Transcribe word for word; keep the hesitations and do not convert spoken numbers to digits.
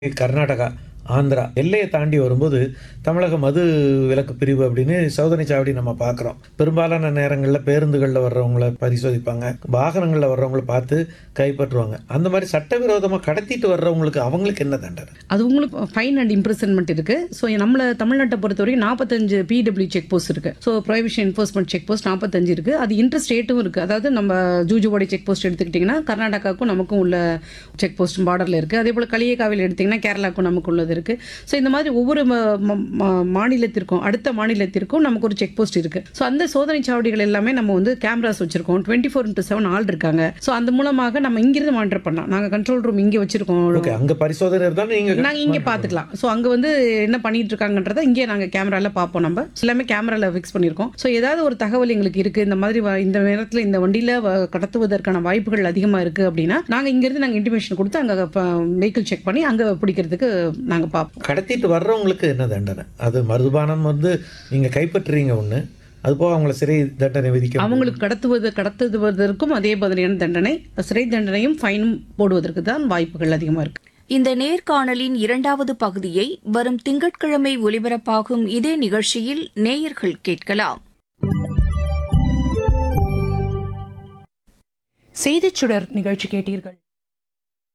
கர்நாடகா, ஆந்திரா எல்லைய தாண்டி வரும்போது, தமிழக மது விலக்கு பிரிவு அப்படின்னு சோதனை சாவடி நம்ம பார்க்குறோம். பெரும்பாலான நேரங்கள்ல பேருந்துகள்ல வர்றவங்கள பரிசோதிப்பாங்க. வாகனங்கள்ல வர்றவங்கள பார்த்து கைப்பற்றுவாங்க. அந்த மாரி சட்டவிரோதமா கடத்திட்டு வர்றவங்களுக்கு அவங்களுக்கு என்ன தண்டனை? அது உங்களுக்கு ஃபைன் அண்ட் இம்ப்ரிசன்மென்ட் இருக்கு. ஸோ நம்மள தமிழ்நாட்ட பொறுத்தவரைக்கும் நாற்பத்தி ஐந்து பிடபிள்யூ செக் போஸ்ட் இருக்கு. So prohibition enforcement check post நாற்பத்தி ஐந்து இருக்கு. அது இன்டர் ஸ்டேட்டும் இருக்கு. அதாவது நம்ம ஜூஜுவாடி செக் போஸ்ட் எடுத்துக்கிட்டிங்கன்னா கர்நாடகாவுக்கும் நமக்கும் உள்ள செக் போஸ்ட் பார்டர்ல இருக்கு. அதே போல களியக்காவில் எடுத்தீங்கன்னா கேரளாவுக்கும் நமக்கு உள்ளது இருக்கு. ஸோ இந்த மாதிரி ஒவ்வொரு ம- ம- ம- மாநிலத்திற்கும் அடுத்த மாநிலத்திற்கும் நமக்கு ஒரு செக் போஸ்ட் இருக்கு. ஸோ அந்த சோதனை சாவடிகள் எல்லாமே நம்ம வந்து கேமராஸ் வச்சிருக்கோம். டுவெண்ட்டி ஃபோர் இன்டூ செவன் ஆள் இருக்காங்க. ஸோ அந்த மூலமாக நம்ம இங்கிருந்து மானிட்டர் பண்ணலாம். நாங்க கண்ட்ரோல் ரூம் இங்கே வச்சிருக்கோம். ஓகே. அங்க பரிசோதனை இருந்தாலும் நீங்க நாங்க இங்கே பார்த்துக்கலாம். ஸோ அங்கே வந்து என்ன பண்ணிட்டு இருக்காங்கன்றதை இங்கே நாங்கள் கேமரால பார்ப்போம். நம்ம எல்லாமே கேமரால ஃபிக்ஸ் பண்ணியிருக்கோம். ஸோ ஏதாவது ஒரு தகவல் எங்களுக்கு இருக்கு, இந்த மாதிரி வ- இந்த நேரத்தில் இந்த வண்டியில வ- கடத்துவதற்கான வாய்ப்புகள் அதிகமாக இருக்கு அப்படின்னா நாங்கள் இங்கிருந்து நாங்கள் இன்டிமேஷன் கொடுத்து அங்கே வெஹிக்கிள் செக் பண்ணி அங்கே பிடிக்கிறதுக்கு நாங்கள் பார்ப்போம். கடத்திட்டு வர்றவங்களுக்கு என்ன தண்டனை? அது மதுபானம் வந்து நீங்க கைப்பற்றுறீங்க ஒண்ணு. அது போக அவங்கள சிறை தண்டனை விதிக்க அவங்களுக்கு கடத்துவது கடத்துவதற்கும் அதே மாதிரியான தண்டனை, சிறை தண்டனையும் ஃபைனும் போடுவதற்கு தான் வாய்ப்புகள் அதிகமாக இருக்கு. இந்த நேர்காணலின் இரண்டாவது பகுதியை வரும் திங்கட்கிழமை ஒலிபரப்பாகும் இதே நிகழ்ச்சியில் நேயர்கள் கேட்கலாம். செய்திச் சுடர் நிகழ்ச்சி கேட்டீர்கள்.